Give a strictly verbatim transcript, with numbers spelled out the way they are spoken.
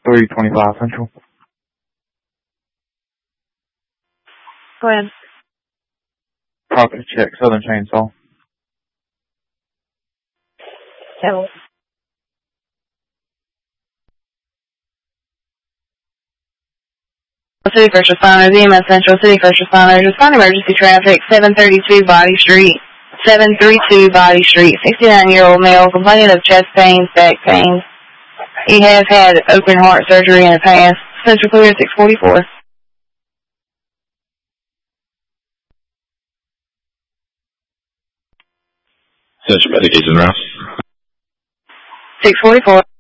three twenty-five Central. Go ahead. Property check, Southern Chainsaw. Tell. City First Responders, E M S Central, City First Responders, respond emergency traffic, seven thirty-two Body Street, seven thirty-two Body Street, sixty-nine-year-old male complaining of chest pains, back pains. He has had open heart surgery in the past. Central clear six forty-four. Central Medication Rouse. six forty-four.